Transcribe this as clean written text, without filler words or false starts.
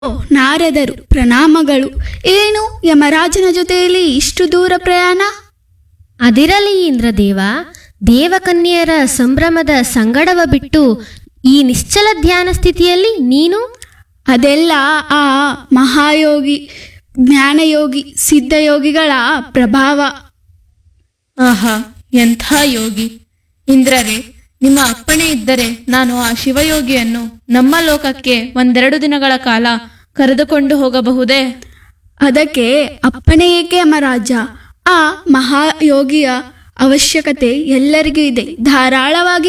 ನಾರದರು ಪ್ರಣಾಮಗಳು. ಏನು ಯಮರಾಜನ ಜೊತೆಯಲ್ಲಿ ಇಷ್ಟು ದೂರ ಪ್ರಯಾಣ? ಅದಿರಲಿ ಇಂದ್ರದೇವ, ದೇವಕನ್ಯೆಯರ ಸಂಭ್ರಮದ ಸಂಗಡವ ಬಿಟ್ಟು ಈ ನಿಶ್ಚಲ ಧ್ಯಾನ ಸ್ಥಿತಿಯಲ್ಲಿ ನೀನು? ಅದೆಲ್ಲ ಆ ಮಹಾಯೋಗಿ, ಜ್ಞಾನಯೋಗಿ, ಸಿದ್ಧಯೋಗಿಗಳ ಪ್ರಭಾವ. ಆಹಾ, ಎಂಥ ಯೋಗಿ! ಇಂದ್ರರೇ, ನಿಮ್ಮ ಅಪ್ಪಣೆ ಇದ್ದರೆ ನಾನು ಆ ಶಿವಯೋಗಿಯನ್ನು ನಮ್ಮ ಲೋಕಕ್ಕೆ 1-2 ದಿನಗಳ ಕಾಲ ಕರೆದುಕೊಂಡು ಹೋಗಬಹುದೇ? ಅದಕ್ಕೆ ಅಪ್ಪಣೆ ಏಕೆ ಯಮರಾಜ? ಆ ಮಹಾಯೋಗಿಯ ಅವಶ್ಯಕತೆ ಎಲ್ಲರಿಗೂ ಇದೆ. ಧಾರಾಳವಾಗಿ